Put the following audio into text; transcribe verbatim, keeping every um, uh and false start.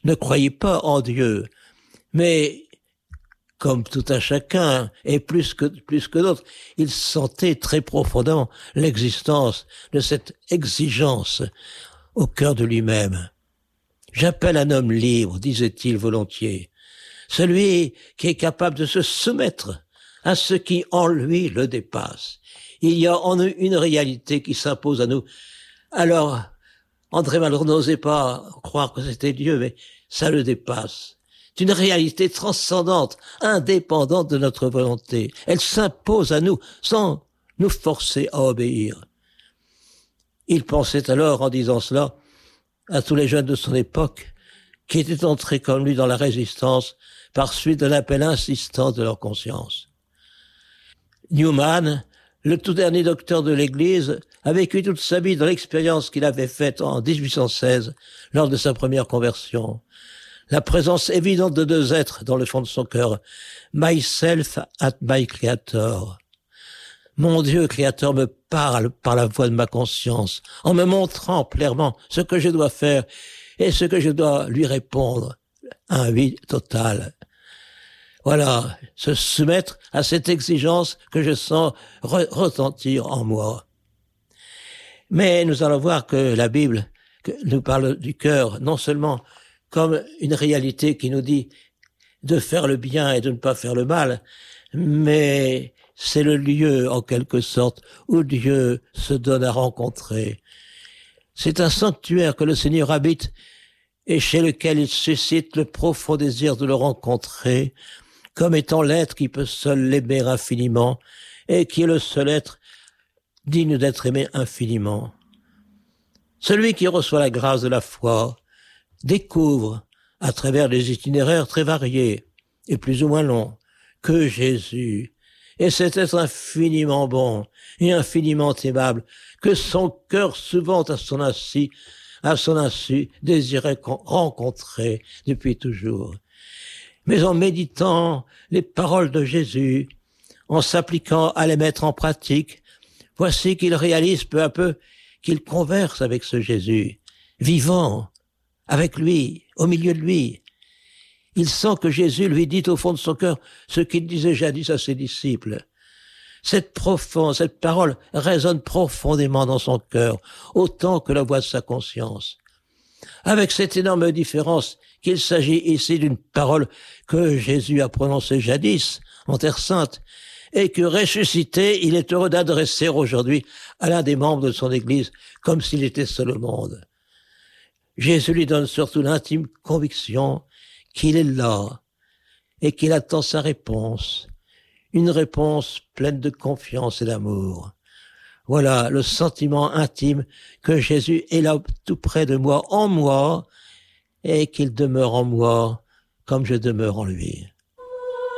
ne croyait pas en Dieu, mais comme tout un chacun, et plus que, plus que d'autres, il sentait très profondément l'existence de cette exigence au cœur de lui-même. J'appelle un homme libre, disait-il volontiers, celui qui est capable de se soumettre à ce qui en lui le dépasse. Il y a en nous une réalité qui s'impose à nous. Alors, André Malraux n'osait pas croire que c'était Dieu, mais ça le dépasse. C'est une réalité transcendante, indépendante de notre volonté. Elle s'impose à nous sans nous forcer à obéir. Il pensait alors, en disant cela, à tous les jeunes de son époque qui étaient entrés comme lui dans la résistance par suite de l'appel insistant de leur conscience. Newman, le tout dernier docteur de l'Église, a vécu toute sa vie dans l'expérience qu'il avait faite en dix-huit cent seize lors de sa première conversion. La présence évidente de deux êtres dans le fond de son cœur. Myself and my Creator. Mon Dieu créateur me parle par la voix de ma conscience, en me montrant clairement ce que je dois faire et ce que je dois lui répondre. Un oui total. Voilà, se soumettre à cette exigence que je sens re- retentir en moi. Mais nous allons voir que la Bible que nous parle du cœur, non seulement comme une réalité qui nous dit de faire le bien et de ne pas faire le mal, mais c'est le lieu, en quelque sorte, où Dieu se donne à rencontrer. C'est un sanctuaire que le Seigneur habite et chez lequel il suscite le profond désir de le rencontrer, comme étant l'être qui peut seul l'aimer infiniment et qui est le seul être digne d'être aimé infiniment. Celui qui reçoit la grâce de la foi découvre, à travers des itinéraires très variés et plus ou moins longs, que Jésus est cet être infiniment bon et infiniment aimable, que son cœur souvent à son insu, à son insu, désirait rencontrer depuis toujours. Mais en méditant les paroles de Jésus, en s'appliquant à les mettre en pratique, voici qu'il réalise peu à peu qu'il converse avec ce Jésus, vivant, avec lui, au milieu de lui. Il sent que Jésus lui dit au fond de son cœur ce qu'il disait jadis à ses disciples. Cette profonde, cette parole résonne profondément dans son cœur, autant que la voix de sa conscience. Avec cette énorme différence qu'il s'agit ici d'une parole que Jésus a prononcée jadis en Terre Sainte et que ressuscité, il est heureux d'adresser aujourd'hui à l'un des membres de son Église comme s'il était seul au monde. Jésus lui donne surtout l'intime conviction qu'il est là et qu'il attend sa réponse, une réponse pleine de confiance et d'amour. Voilà le sentiment intime que Jésus est là tout près de moi, en moi, et qu'il demeure en moi comme je demeure en lui.